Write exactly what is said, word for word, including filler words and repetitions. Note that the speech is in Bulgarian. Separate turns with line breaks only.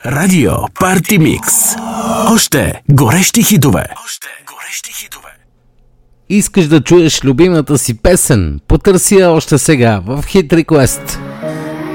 Радио Парти Микс. Още горещи хитове. Още горещи хитове.
Искаш да чуеш любимата си песен? Потърси я още сега в Hit Request.